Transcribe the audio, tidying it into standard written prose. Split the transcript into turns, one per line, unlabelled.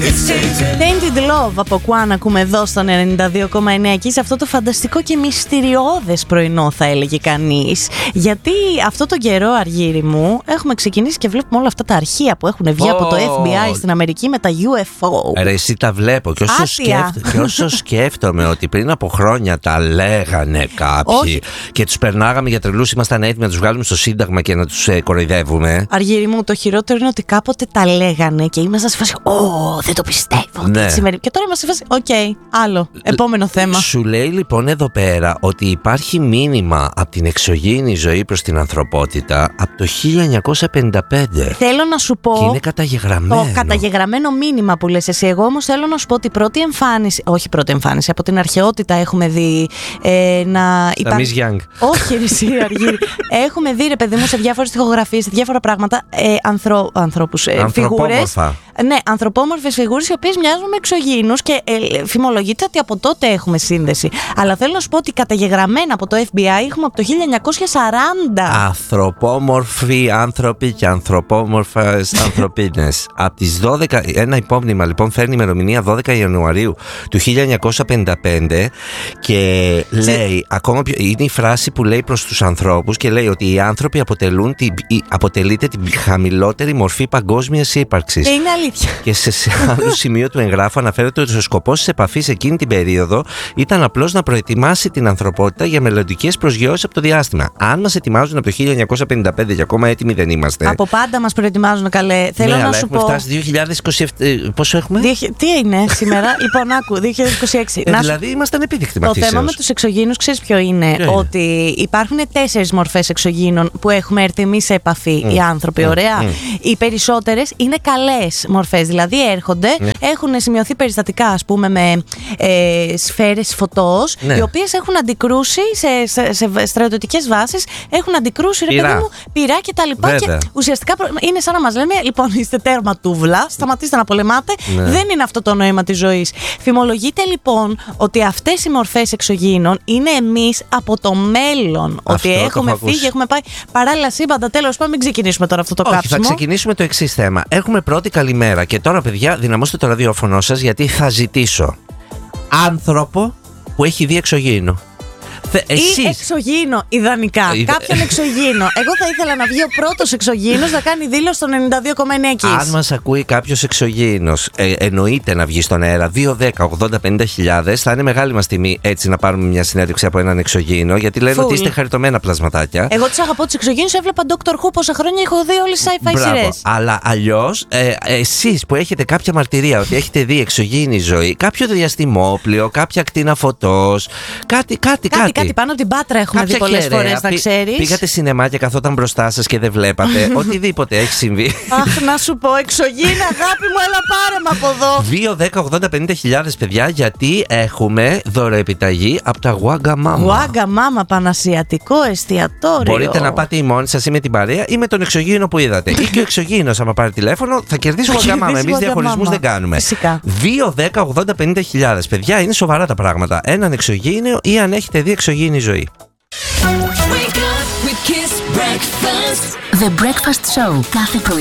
Tainted Love από Quan ακούμε εδώ στο 92,9 και σε αυτό το φανταστικό και μυστηριώδες πρωινό, θα έλεγε κανείς. Γιατί αυτό τον καιρό, Αργύρι μου, έχουμε ξεκινήσει και βλέπουμε όλα αυτά τα αρχεία που έχουν βγει από το FBI στην Αμερική με τα UFO.
Ρε, εσύ τα βλέπω και όσο σκέφτομαι ότι πριν από χρόνια τα λέγανε κάποιοι και τους περνάγαμε για τρελούς, ήμασταν έτοιμοι να τους βγάλουμε στο Σύνταγμα και να τους κοροϊδεύουμε.
Αργύρι μου, το χειρότερο είναι ότι κάποτε τα λέγανε και ήμασταν σε φάση δεν το πιστεύω.
Ναι.
Και τώρα είμαστε σε φάση άλλο, επόμενο θέμα.
Σου λέει λοιπόν εδώ πέρα ότι υπάρχει μήνυμα από την εξωγήινη ζωή προς την ανθρωπότητα από το 1955.
Θέλω να σου πω.
Και είναι καταγεγραμμένο.
Το καταγεγραμμένο μήνυμα που λες εσύ. Εγώ όμως θέλω να σου πω ότι πρώτη εμφάνιση, από την αρχαιότητα έχουμε δει να υπάρχει.
Miss Young.
Όχι, εσύ, Αργύρι. Έχουμε δει, ρε παιδί μου, σε διάφορες τοιχογραφίες, σε διάφορα πράγματα, ανθρώπους, φιγούρες. Ναι, ανθρωπόμορφες φιγούρες οι οποίες μοιάζουν με εξωγήινους και φημολογείται ότι από τότε έχουμε σύνδεση. Αλλά θέλω να σου πω ότι καταγεγραμμένα από το FBI έχουμε από το 1940.
Ανθρωπόμορφοι άνθρωποι και ανθρωπόμορφες ανθρωπίνες. Από τις 12, ένα υπόμνημα λοιπόν φέρνει ημερομηνία 12 Ιανουαρίου του 1955 και λέει, ακόμα πιο, είναι η φράση που λέει προς τους ανθρώπους και λέει ότι οι άνθρωποι αποτελείται την χαμηλότερη μορφή παγκόσμιας ύπαρξης.
Είναι αλήθεια.
Και σε άλλο σημείο του εγγράφου αναφέρεται ότι ο σκοπός της επαφής εκείνη την περίοδο ήταν απλώς να προετοιμάσει την ανθρωπότητα για μελλοντικές προσγειώσεις από το διάστημα. Αν μας ετοιμάζουν από το 1955 και ακόμα έτοιμοι δεν είμαστε.
Από πάντα μας προετοιμάζουν, καλέ. Θέλω να σου πω.
Έχουμε φτάσει 2027. Πόσο έχουμε?
Τι είναι σήμερα? Λοιπόν, άκου, 2026.
Δηλαδή ήμασταν επίδεικτοι μαθήσεως.
Το θέμα με τους εξωγήινους, ξέρεις ποιο είναι? Ότι υπάρχουν 4 μορφές εξωγήινων που έχουμε έρθει εμείς σε επαφή οι άνθρωποι. Ωραία. Οι περισσότερες είναι καλές μορφές. Δηλαδή έρχονται, έχουν σημειωθεί περιστατικά, ας πούμε, με σφαίρες φωτός, οι οποίες έχουν αντικρούσει σε στρατιωτικές βάσεις, έχουν αντικρούσει πυρά και τα λοιπά. Και ουσιαστικά είναι σαν να μας λένε, λοιπόν, είστε τέρμα τούβλα, σταματήστε να πολεμάτε. Δεν είναι αυτό το νόημα της ζωής. Φημολογείται λοιπόν ότι αυτές οι μορφές εξωγήινων είναι εμείς από το μέλλον. Ότι έχουμε φύγει, έχουμε πάει παράλληλα σύμπαντα. Τέλος πάντων, μην ξεκινήσουμε τώρα αυτό το κάψιμο.
Θα ξεκινήσουμε το εξής θέμα. Έχουμε πρώτη καλημέρα και τώρα, παιδιά, δυναμώστε το ραδιόφωνο σας γιατί θα ζητήσω άνθρωπο που έχει δει εξωγήινο.
Ή εξωγήινο, ιδανικά. Κάποιον εξωγήινο. Εγώ θα ήθελα να βγει ο πρώτος εξωγήινος να κάνει δήλωση στο 92,9.
Αν μας ακούει κάποιος εξωγήινος, εννοείται να βγει στον αέρα. 2-10-80-50 θα είναι μεγάλη μας τιμή έτσι να πάρουμε μια συνέντευξη από έναν εξωγήινο, γιατί λένε ότι είστε χαριτωμένα πλασματάκια.
Εγώ τους αγαπώ τους εξωγήινους, έβλεπα Doctor Who πόσα χρόνια, έχω δει όλες τις sci-fi σειρές.
Αλλά αλλιώς, εσείς που έχετε κάποια μαρτυρία ότι έχετε δει εξωγήινη ζωή, κάποιο διαστημόπλιο, κάποια ακτίνα φωτός, κάτι
πάνω από την Πάτρα έχουμε δει πολλές φορές, να ξέρεις.
Πήγατε σινεμά και καθόταν μπροστά σας και δεν βλέπατε. Οτιδήποτε έχει συμβεί.
Αχ, να σου πω, εξωγήινα, αγάπη μου, έλα πάρε με από εδώ.
2-10-80-50 παιδιά, γιατί έχουμε δωροεπιταγή από τα Wagamama.
Wagamama, πανασιατικό εστιατόριο.
Μπορείτε να πάτε ή μόνοι σας ή με την παρέα ή με τον εξωγήινο που είδατε. Ή και ο εξωγήινος, άμα πάρει τηλέφωνο, θα κερδίσει Wagamama. Εμείς διαχωρισμούς δεν κάνουμε. 2-10-80-50 παιδιά, είναι σοβαρά τα πράγματα. Έναν εξωγήινο ή αν έχετε δει εξωγήινη ζωή.
The Breakfast Show κάθε πρωί